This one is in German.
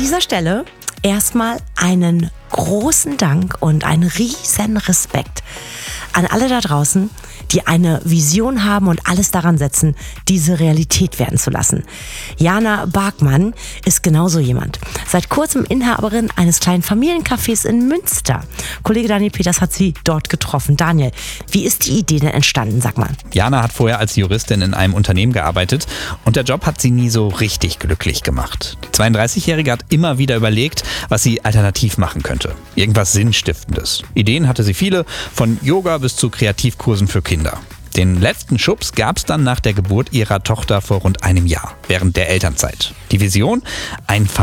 dieser Stelle erstmal einen großen Dank und einen riesen Respekt an alle da draußen, die eine Vision haben und alles daran setzen, diese Realität werden zu lassen. Jana Barkmann ist genauso jemand. Seit kurzem Inhaberin eines kleinen Familiencafés in Münster. Kollege Daniel Peters hat sie dort getroffen. Daniel, wie ist die Idee denn entstanden, sag mal? Jana hat vorher als Juristin in einem Unternehmen gearbeitet und der Job hat sie nie so richtig glücklich gemacht. Die 32-Jährige hat immer wieder überlegt, was sie alternativ machen könnte. Irgendwas Sinnstiftendes. Ideen hatte sie viele, von Yoga bis zu Kreativkursen für Kinder. Den letzten Schubs gab es dann nach der Geburt ihrer Tochter vor rund einem Jahr, während der Elternzeit. Die Vision? Ein